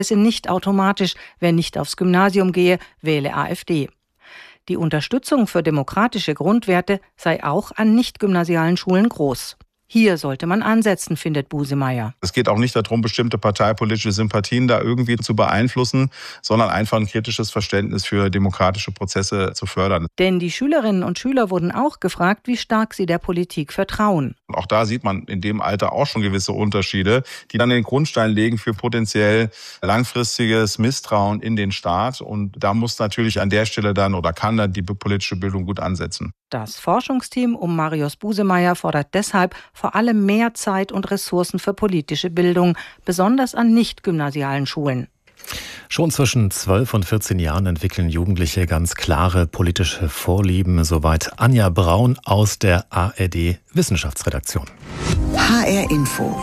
nicht automatisch, wer nicht aufs Gymnasium gehe, wähle AfD. Die Unterstützung für demokratische Grundwerte sei auch an nicht-gymnasialen Schulen groß. Hier sollte man ansetzen, findet Busemeyer. Es geht auch nicht darum, bestimmte parteipolitische Sympathien da irgendwie zu beeinflussen, sondern einfach ein kritisches Verständnis für demokratische Prozesse zu fördern. Denn die Schülerinnen und Schüler wurden auch gefragt, wie stark sie der Politik vertrauen. Auch da sieht man in dem Alter auch schon gewisse Unterschiede, die dann den Grundstein legen für potenziell langfristiges Misstrauen in den Staat. Und da muss natürlich an der Stelle dann oder kann dann die politische Bildung gut ansetzen. Das Forschungsteam um Marius Busemeyer fordert deshalb vor allem mehr Zeit und Ressourcen für politische Bildung, besonders an nicht-gymnasialen Schulen. Schon zwischen 12 und 14 Jahren entwickeln Jugendliche ganz klare politische Vorlieben. Soweit Anja Braun aus der ARD Wissenschaftsredaktion. HR Info.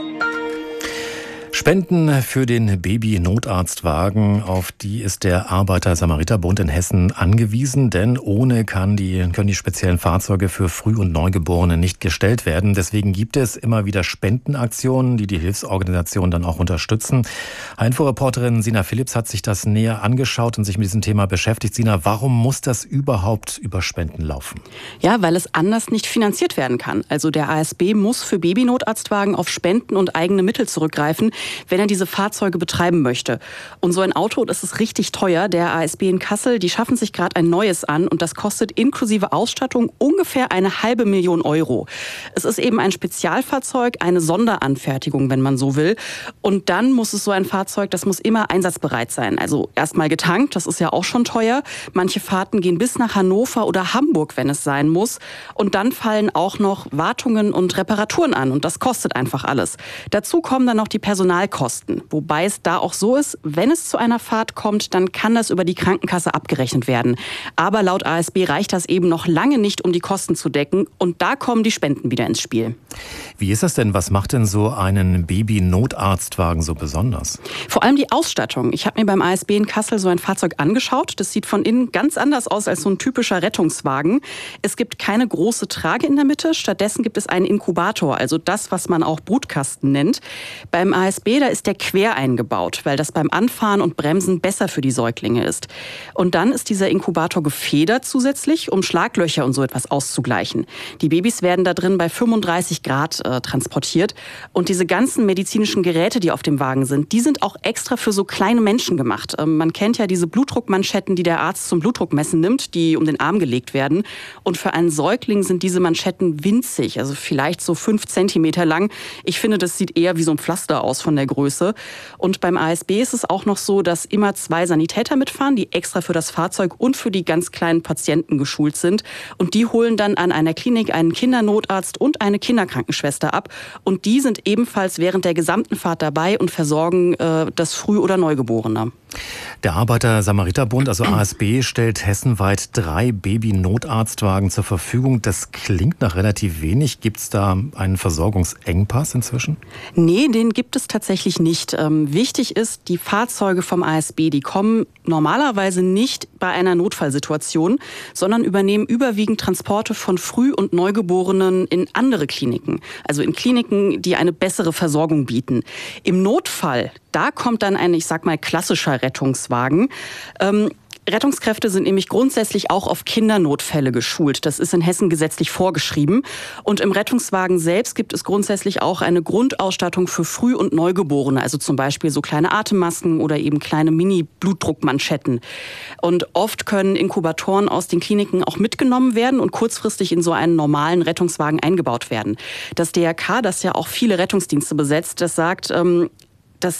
Spenden für den Baby-Notarztwagen, auf die ist der Arbeiter-Samariter-Bund in Hessen angewiesen, denn ohne können die speziellen Fahrzeuge für Früh- und Neugeborene nicht gestellt werden. Deswegen gibt es immer wieder Spendenaktionen, die Hilfsorganisationen dann auch unterstützen. Info-Reporterin Sina Philipps hat sich das näher angeschaut und sich mit diesem Thema beschäftigt. Sina, warum muss das überhaupt über Spenden laufen? Ja, weil es anders nicht finanziert werden kann. Also der ASB muss für Baby-Notarztwagen auf Spenden und eigene Mittel zurückgreifen, wenn er diese Fahrzeuge betreiben möchte. Und so ein Auto, das ist richtig teuer. Der ASB in Kassel, die schaffen sich gerade ein neues an und das kostet inklusive Ausstattung ungefähr 500.000 Euro. Es ist eben ein Spezialfahrzeug, eine Sonderanfertigung, wenn man so will. Und dann muss es so ein Fahrzeug, das muss immer einsatzbereit sein. Also erstmal getankt, das ist ja auch schon teuer. Manche Fahrten gehen bis nach Hannover oder Hamburg, wenn es sein muss. Und dann fallen auch noch Wartungen und Reparaturen an und das kostet einfach alles. Dazu kommen dann noch die Personalkosten, wobei es da auch so ist, wenn es zu einer Fahrt kommt, dann kann das über die Krankenkasse abgerechnet werden. Aber laut ASB reicht das eben noch lange nicht, um die Kosten zu decken und da kommen die Spenden wieder ins Spiel. Wie ist das denn? Was macht denn so einen Baby-Notarztwagen so besonders? Vor allem die Ausstattung. Ich habe mir beim ASB in Kassel so ein Fahrzeug angeschaut. Das sieht von innen ganz anders aus als so ein typischer Rettungswagen. Es gibt keine große Trage in der Mitte. Stattdessen gibt es einen Inkubator, also das, was man auch Brutkasten nennt. Beim ASB, da ist der quer eingebaut, weil das beim Anfahren und Bremsen besser für die Säuglinge ist. Und dann ist dieser Inkubator gefedert zusätzlich, um Schlaglöcher und so etwas auszugleichen. Die Babys werden da drin bei 35 Grad transportiert. Und diese ganzen medizinischen Geräte, die auf dem Wagen sind, die sind auch extra für so kleine Menschen gemacht. Man kennt ja diese Blutdruckmanschetten, die der Arzt zum Blutdruckmessen nimmt, die um den Arm gelegt werden. Und für einen Säugling sind diese Manschetten winzig, also vielleicht so 5 Zentimeter lang. Ich finde, das sieht eher wie so ein Pflaster aus von der Größe. Und beim ASB ist es auch noch so, dass immer 2 Sanitäter mitfahren, die extra für das Fahrzeug und für die ganz kleinen Patienten geschult sind. Und die holen dann an einer Klinik einen Kindernotarzt und eine Kinderkrankenschwester ab. Und die sind ebenfalls während der gesamten Fahrt dabei und versorgen das Früh- oder Neugeborene. Der Arbeiter-Samariter-Bund, also ASB, stellt hessenweit 3 Baby-Notarztwagen zur Verfügung. Das klingt nach relativ wenig. Gibt es da einen Versorgungsengpass inzwischen? Nee, den gibt es tatsächlich nicht. Wichtig ist, die Fahrzeuge vom ASB, die kommen normalerweise nicht bei einer Notfallsituation, sondern übernehmen überwiegend Transporte von Früh- und Neugeborenen in andere Kliniken. Also in Kliniken, die eine bessere Versorgung bieten. Im Notfall, da kommt dann ein, ich sag mal, klassischer Rettungswagen. Rettungskräfte sind nämlich grundsätzlich auch auf Kindernotfälle geschult. Das ist in Hessen gesetzlich vorgeschrieben. Und im Rettungswagen selbst gibt es grundsätzlich auch eine Grundausstattung für Früh- und Neugeborene. Also zum Beispiel so kleine Atemmasken oder eben kleine Mini-Blutdruckmanschetten. Und oft können Inkubatoren aus den Kliniken auch mitgenommen werden und kurzfristig in so einen normalen Rettungswagen eingebaut werden. Das DRK, das ja auch viele Rettungsdienste besetzt, das sagt, dass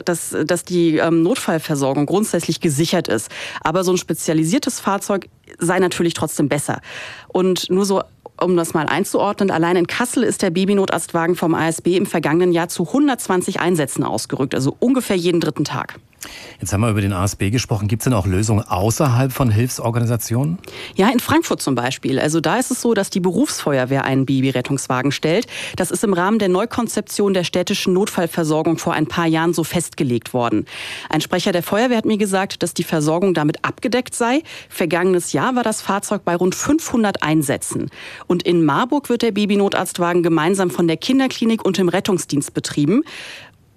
die Notfallversorgung grundsätzlich gesichert ist. Aber so ein spezialisiertes Fahrzeug sei natürlich trotzdem besser. Und nur so, um das mal einzuordnen, allein in Kassel ist der Babynotarztwagen vom ASB im vergangenen Jahr zu 120 Einsätzen ausgerückt, also ungefähr jeden 3. Tag. Jetzt haben wir über den ASB gesprochen. Gibt es denn auch Lösungen außerhalb von Hilfsorganisationen? Ja, in Frankfurt zum Beispiel. Also da ist es so, dass die Berufsfeuerwehr einen Babyrettungswagen stellt. Das ist im Rahmen der Neukonzeption der städtischen Notfallversorgung vor ein paar Jahren so festgelegt worden. Ein Sprecher der Feuerwehr hat mir gesagt, dass die Versorgung damit abgedeckt sei. Vergangenes Jahr war das Fahrzeug bei rund 500 Einsätzen. Und in Marburg wird der Babynotarztwagen gemeinsam von der Kinderklinik und dem Rettungsdienst betrieben.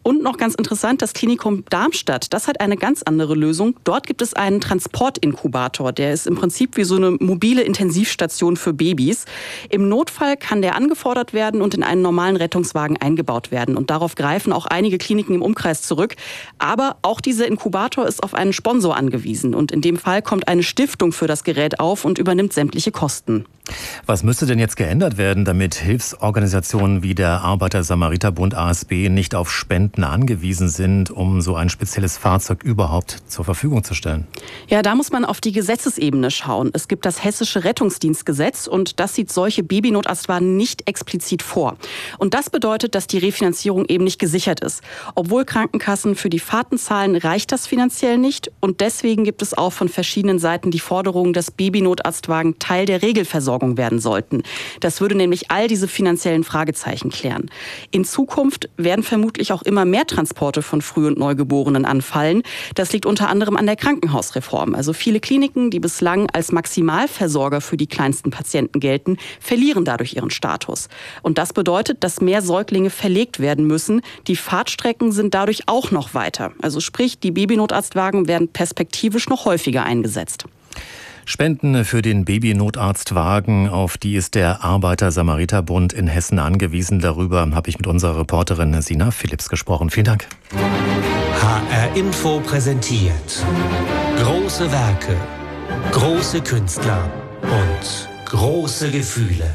Und noch ganz interessant, das Klinikum Darmstadt, das hat eine ganz andere Lösung. Dort gibt es einen Transportinkubator. Der ist im Prinzip wie so eine mobile Intensivstation für Babys. Im Notfall kann der angefordert werden und in einen normalen Rettungswagen eingebaut werden. Und darauf greifen auch einige Kliniken im Umkreis zurück. Aber auch dieser Inkubator ist auf einen Sponsor angewiesen. Und in dem Fall kommt eine Stiftung für das Gerät auf und übernimmt sämtliche Kosten. Was müsste denn jetzt geändert werden, damit Hilfsorganisationen wie der Arbeiter-Samariter-Bund ASB nicht auf Spenden angewiesen sind, um so ein spezielles Fahrzeug überhaupt zur Verfügung zu stellen? Ja, da muss man auf die Gesetzesebene schauen. Es gibt das Hessische Rettungsdienstgesetz und das sieht solche Babynotarztwagen nicht explizit vor. Und das bedeutet, dass die Refinanzierung eben nicht gesichert ist. Obwohl Krankenkassen für die Fahrten zahlen, reicht das finanziell nicht. Und deswegen gibt es auch von verschiedenen Seiten die Forderung, dass Babynotarztwagen Teil der Regelversorgung werden sollten. Das würde nämlich all diese finanziellen Fragezeichen klären. In Zukunft werden vermutlich auch immer mehr Transporte von Früh- und Neugeborenen anfallen. Das liegt unter anderem an der Krankenhausreform. Also viele Kliniken, die bislang als Maximalversorger für die kleinsten Patienten gelten, verlieren dadurch ihren Status. Und das bedeutet, dass mehr Säuglinge verlegt werden müssen. Die Fahrtstrecken sind dadurch auch noch weiter. Also sprich, die Babynotarztwagen werden perspektivisch noch häufiger eingesetzt. Spenden für den Babynotarztwagen, auf die ist der Arbeiter-Samariter-Bund in Hessen angewiesen. Darüber habe ich mit unserer Reporterin Sina Philipps gesprochen. Vielen Dank. HR Info präsentiert große Werke, große Künstler und große Gefühle.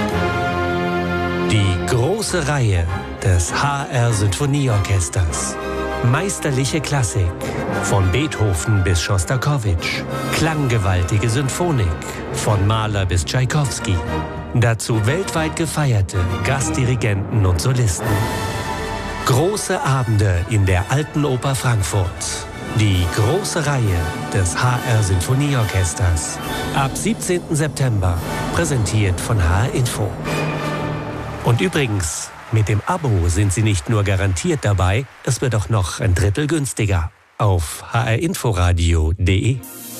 Die große Reihe des HR Sinfonieorchesters. Meisterliche Klassik, von Beethoven bis Schostakowitsch. Klanggewaltige Symphonik, von Mahler bis Tschaikowski. Dazu weltweit gefeierte Gastdirigenten und Solisten. Große Abende in der Alten Oper Frankfurt. Die große Reihe des HR Sinfonieorchesters. Ab 17. September, präsentiert von HR Info. Und übrigens, mit dem Abo sind Sie nicht nur garantiert dabei, es wird auch noch ein Drittel günstiger. Auf hrinforadio.de.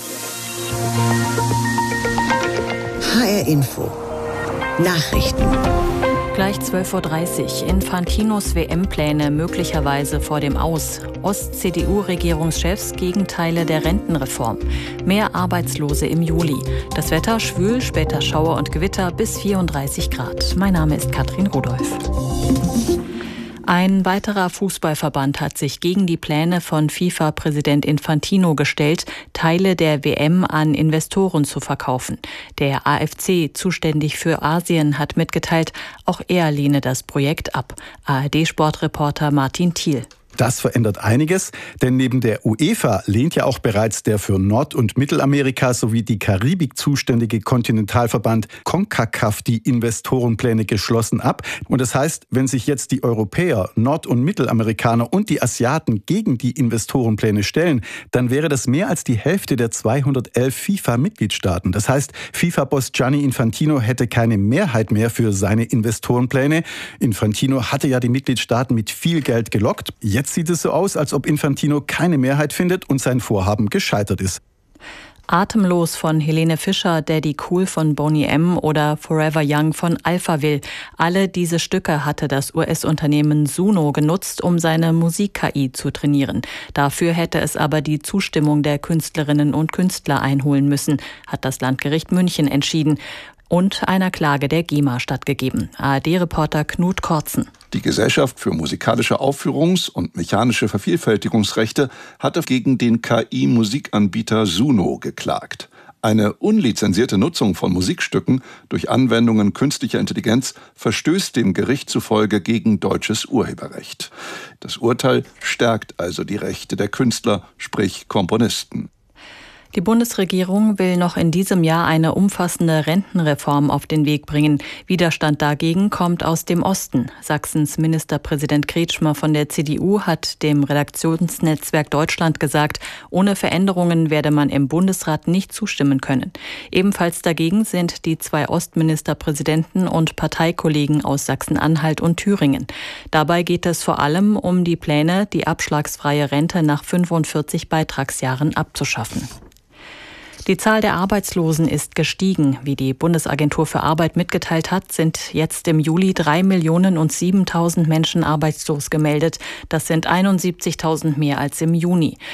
HR Info. Nachrichten. Gleich 12.30 Uhr. Infantinos WM-Pläne möglicherweise vor dem Aus. Ost-CDU-Regierungschefs Gegenteile der Rentenreform. Mehr Arbeitslose im Juli. Das Wetter schwül, später Schauer und Gewitter bis 34 Grad. Mein Name ist Katrin Rudolph. Ein weiterer Fußballverband hat sich gegen die Pläne von FIFA-Präsident Infantino gestellt, Teile der WM an Investoren zu verkaufen. Der AFC, zuständig für Asien, hat mitgeteilt, auch er lehne das Projekt ab. ARD-Sportreporter Martin Thiel. Das verändert einiges, denn neben der UEFA lehnt ja auch bereits der für Nord- und Mittelamerika sowie die Karibik zuständige Kontinentalverband CONCACAF die Investorenpläne geschlossen ab. Und das heißt, wenn sich jetzt die Europäer, Nord- und Mittelamerikaner und die Asiaten gegen die Investorenpläne stellen, dann wäre das mehr als die Hälfte der 211 FIFA-Mitgliedstaaten. Das heißt, FIFA-Boss Gianni Infantino hätte keine Mehrheit mehr für seine Investorenpläne. Infantino hatte ja die Mitgliedstaaten mit viel Geld gelockt. Jetzt sieht es so aus, als ob Infantino keine Mehrheit findet und sein Vorhaben gescheitert ist. Atemlos von Helene Fischer, Daddy Cool von Boney M. oder Forever Young von Alphaville. Alle diese Stücke hatte das US-Unternehmen Suno genutzt, um seine Musik-KI zu trainieren. Dafür hätte es aber die Zustimmung der Künstlerinnen und Künstler einholen müssen, hat das Landgericht München entschieden und einer Klage der GEMA stattgegeben. ARD-Reporter Knut Kortzen. Die Gesellschaft für musikalische Aufführungs- und mechanische Vervielfältigungsrechte hatte gegen den KI-Musikanbieter Suno geklagt. Eine unlizenzierte Nutzung von Musikstücken durch Anwendungen künstlicher Intelligenz verstößt dem Gericht zufolge gegen deutsches Urheberrecht. Das Urteil stärkt also die Rechte der Künstler, sprich Komponisten. Die Bundesregierung will noch in diesem Jahr eine umfassende Rentenreform auf den Weg bringen. Widerstand dagegen kommt aus dem Osten. Sachsens Ministerpräsident Kretschmer von der CDU hat dem Redaktionsnetzwerk Deutschland gesagt, ohne Veränderungen werde man im Bundesrat nicht zustimmen können. Ebenfalls dagegen sind die zwei Ostministerpräsidenten und Parteikollegen aus Sachsen-Anhalt und Thüringen. Dabei geht es vor allem um die Pläne, die abschlagsfreie Rente nach 45 Beitragsjahren abzuschaffen. Die Zahl der Arbeitslosen ist gestiegen. Wie die Bundesagentur für Arbeit mitgeteilt hat, sind jetzt im Juli 3.007.000 Menschen arbeitslos gemeldet. Das sind 71.000 mehr als im Juni.